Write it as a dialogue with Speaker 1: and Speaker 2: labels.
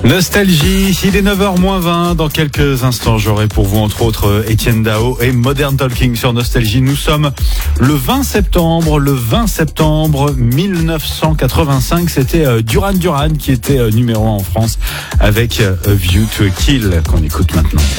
Speaker 1: Nostalgie, il est 9h-20. Dans quelques instants, j'aurai pour vous entre autres Etienne Dao et Modern Talking sur Nostalgie. Nous sommes le 20 septembre 1985. C'était Duran Duran qui était numéro 1 en France avec A View to a Kill qu'on écoute maintenant.